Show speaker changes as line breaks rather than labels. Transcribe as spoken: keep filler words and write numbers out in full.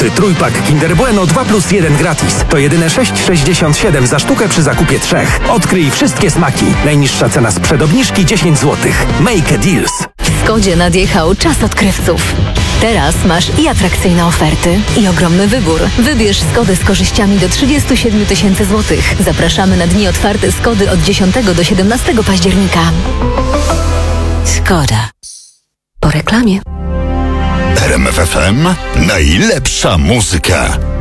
złotych trójpak Kinder Bueno dwa plus jeden gratis. To jedyne sześć sześćdziesiąt siedem za sztukę przy zakupie trzech. Odkryj wszystkie smaki. Najniższa cena sprzed obniżki dziesięć złotych. Make a deals.
W Skodzie nadjechał czas odkrywców. Teraz masz i atrakcyjne oferty, i ogromny wybór. Wybierz Skodę z korzyściami do trzydzieści siedem tysięcy złotych. Zapraszamy na dni otwarte Skody od dziesiątego do siedemnastego października. Skoda. Po reklamie.
R M F F M. Najlepsza muzyka.